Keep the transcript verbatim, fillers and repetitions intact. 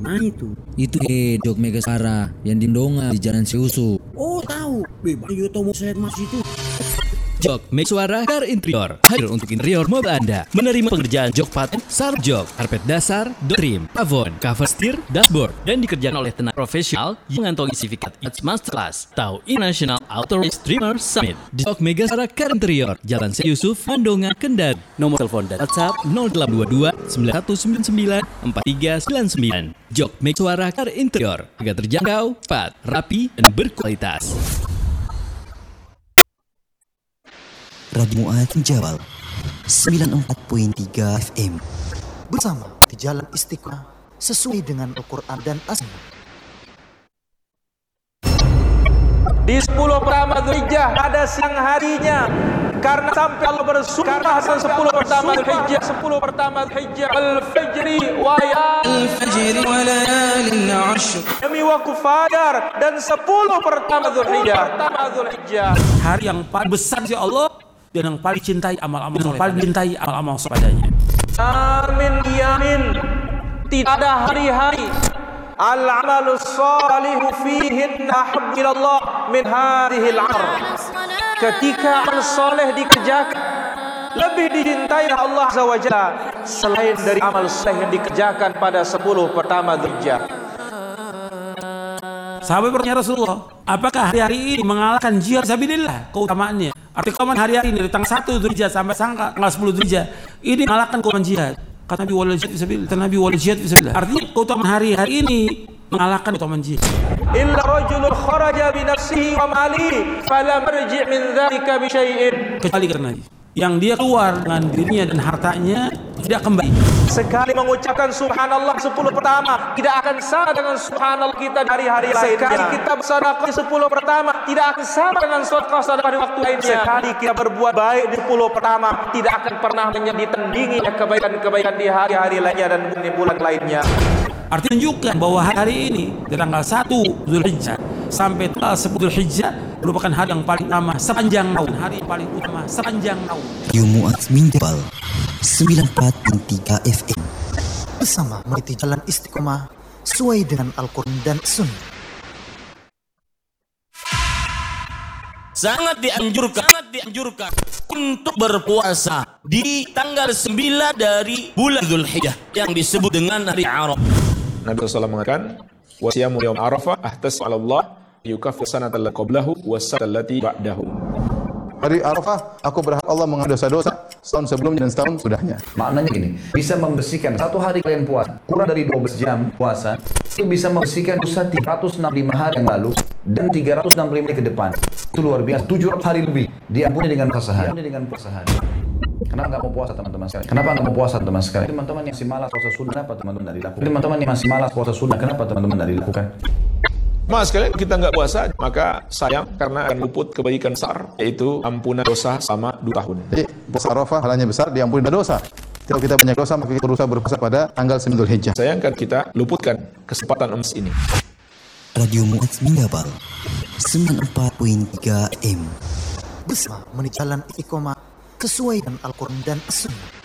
Mana itu? Itu eh Jok Mega Suara yang di Ndonga di Jalan Siusu. Oh tahu, bebas Yotomo saya masih itu. Jok Mega Suara Car Interior hadir untuk interior mobil Anda. Menerima pengerjaan jok paten, sarap jok, karpet dasar, door trim, pavon, cover setir, dashboard, dan dikerjakan oleh tenaga profesional yang mengantongi sertifikat I A T S Master Class atau International Authorized Trimmer Summit. Di Jok Mega Suara Car Interior, Jalan Syekh Yusuf, Mandonga, Kendari. Nomor telepon dan WhatsApp nol delapan dua dua sembilan satu sembilan sembilan empat tiga sembilan sembilan. Jok Mega Suara Car Interior, harga terjangkau, cepat, rapi, dan berkualitas. Radio Mu'ad Jabal sembilan puluh empat koma tiga F M bersama di Jalan Istiqomah sesuai dengan Al-Quran dan As-Sunnah. Di sepuluh pertama Dzulhijjah ada siang harinya, karena sampai Allah bersumpah sepuluh pertama Dzulhijjah, sepuluh pertama Dzulhijjah, al-fajri wa al-fajri wa layalin ashr, demi waktu fajar dan sepuluh pertama Dzulhijjah, pertama Dzulhijjah, hari yang paling besar si Allah dan yang paling cintai amal-amal yang paling cintai amal-amal padanya. Amin yamin. Tidak ada hari-hari al-amalus salihu fihin ahabbu ila Allah min hadhihi al-'ar. Ketika amal soleh dikerjakan lebih dicintai Allah Azza wa Jalla selain dari amal soleh yang dikerjakan pada sepuluh pertama Dzulhijjah. Sahabat bertanya Rasulullah, apakah hari-hari ini mengalahkan jihad sabilillah keutamaannya? Arti keutamaan hari-hari ini dari tanggal satu Dzulhijjah sampai tanggal sepuluh Dzulhijjah ini mengalahkan keutamaan jihad. Kata Nabi wal jihad fisabilillah, kata Nabi wal jihad fisabilillah. Artinya keutamaan hari-hari ini mengalahkan keutamaan jihad. Illa rajulun kharaja bi nafsihi wa malihi falam yarji' min dzalika bi syai'in. Kecuali karena yang dia keluar dengan dirinya dan hartanya tidak kembali. Sekali mengucapkan subhanallah sepuluh pertama tidak akan sama dengan subhanallah kita dari hari lainnya. Sekali kita bersedekah di sepuluh pertama tidak akan sama dengan sedekah di waktu lainnya. Sekali kita berbuat baik di sepuluh pertama tidak akan pernah ditandingi kebaikan-kebaikan di hari-hari lainnya dan di bulan lainnya. Artinya menunjukkan bahwa hari ini dari tanggal satu Dzulhijjah sampai tanggal sepuluh Dzulhijjah merupakan hari yang paling utama sepanjang tahun, hari yang paling utama sepanjang tahun. Radio Mu'ad Jabal sembilan puluh empat koma tiga F M bersama meniti Jalan Istiqomah sesuai dengan Al-Quran dan Sunnah. Sangat dianjurkan, sangat dianjurkan untuk berpuasa di tanggal sembilan dari bulan Dzulhijjah yang disebut dengan hari Arafah. Nabi shallallahu alaihi wasallam mengatakan, wa siyamu yaum Arafah ahtasu 'ala Allah yukaffir sanatan qablahu was sanati ba'dahu. Hari Arafah aku berharap Allah mengampuni dosa-dosa setahun sebelumnya dan setahun sudahnya. Maknanya gini, bisa membersihkan satu hari kalian puasa kurang dari dua belas jam puasa itu bisa membersihkan dosa tiga ratus enam puluh lima hari yang lalu dan tiga ratus enam puluh lima hari ke depan. Itu luar biasa, tujuh ratus hari lebih diampuni dengan puasa sehari. dengan puasa sehari. Kenapa nggak mau puasa teman-teman sekalian? Kenapa nggak mau puasa teman-teman sekalian? Teman-teman yang masih malas puasa sunnah, kenapa teman-teman tidak dilakukan? Teman-teman yang masih malas puasa sunnah, kenapa teman-teman tidak dilakukan? Mas sekalian, kita nggak puasa maka sayang karena akan luput kebaikan besar yaitu ampunan dosa sama dua tahun. Jadi puasa Arafah halanya besar diampuni dosa. Kalau kita banyak dosa maka kita berusaha berpuasa pada tanggal sembilan Dzulhijjah. Sayangkan kita luputkan kesempatan emas ini. Radio Mu'ad Jabal sembilan puluh empat koma tiga F M bersama meniti Jalan Istiqomah sesuai dengan Al-Quran dan As-Sunnah.